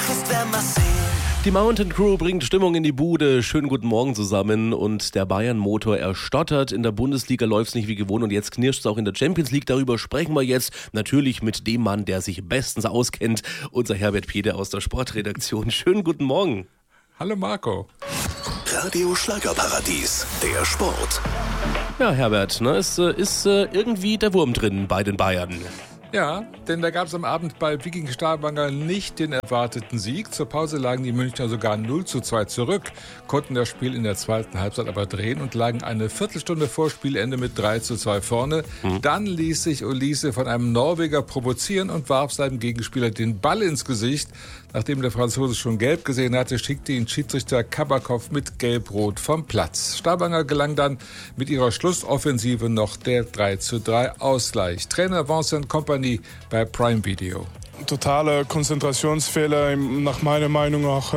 ist, werden wir sehen. Die Mountain Crew bringt Stimmung in die Bude. Schönen guten Morgen zusammen. Und der Bayern-Motor erstottert. In der Bundesliga läuft es nicht wie gewohnt und jetzt knirscht es auch in der Champions League. Darüber sprechen wir jetzt natürlich mit dem Mann, der sich bestens auskennt. Unser Herbert Peder aus der Sportredaktion. Schönen guten Morgen. Hallo Marco. Radio Schlagerparadies, der Sport. Ja, Herbert, es ist irgendwie der Wurm drin bei den Bayern. Ja, denn da gab es am Abend bei Viking Stavanger nicht den erwarteten Sieg. Zur Pause lagen die Münchner sogar 0:2 zurück, konnten das Spiel in der zweiten Halbzeit aber drehen und lagen eine Viertelstunde vor Spielende mit 3:2 vorne. Dann ließ sich Olise von einem Norweger provozieren und warf seinem Gegenspieler den Ball ins Gesicht. Nachdem der Franzose schon gelb gesehen hatte, schickte ihn Schiedsrichter Kabakov mit Gelb-Rot vom Platz. Stavanger gelang dann mit ihrer Schlussoffensive noch der 3:3 Ausgleich. Trainer Vincent Kompany bei Prime Video. Totale Konzentrationsfehler, nach meiner Meinung auch.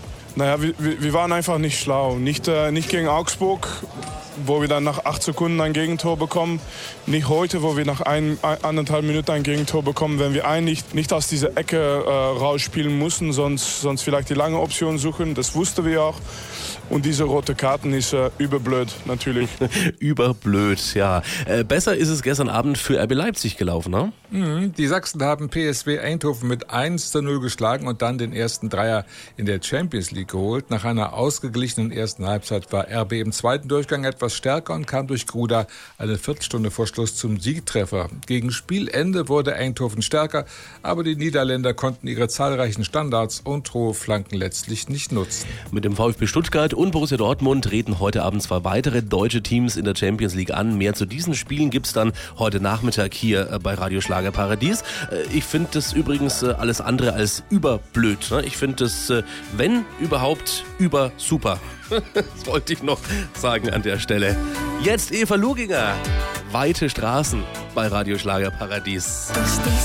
Wir waren einfach nicht schlau. Nicht gegen Augsburg, wo wir dann nach 8 Sekunden ein Gegentor bekommen. Nicht heute, wo wir nach 1,5 Minuten ein Gegentor bekommen, wenn wir eigentlich nicht aus dieser Ecke rausspielen mussten, sonst vielleicht die lange Option suchen. Das wussten wir auch. Und diese rote Karten ist überblöd, natürlich. Überblöd, ja. Besser ist es gestern Abend für RB Leipzig gelaufen, ne? Die Sachsen haben PSV Eindhoven mit 1:0 geschlagen und dann den ersten Dreier in der Champions League geholt. Nach einer ausgeglichenen ersten Halbzeit war RB im zweiten Durchgang etwas stärker und kam durch Gruda eine Viertelstunde vor Schluss zum Siegtreffer. Gegen Spielende wurde Eindhoven stärker, aber die Niederländer konnten ihre zahlreichen Standards und hohe Flanken letztlich nicht nutzen. Mit dem VfB Stuttgart und Borussia Dortmund treten heute Abend 2 weitere deutsche Teams in der Champions League an. Mehr zu diesen Spielen gibt's dann heute Nachmittag hier bei Radio Schlagerparadies. Ich finde das übrigens alles andere als überblöd. Ich finde das, wenn überhaupt, super. Das wollte ich noch sagen an der Stelle. Jetzt Eva Luginger. Weite Straßen bei Radio Schlagerparadies.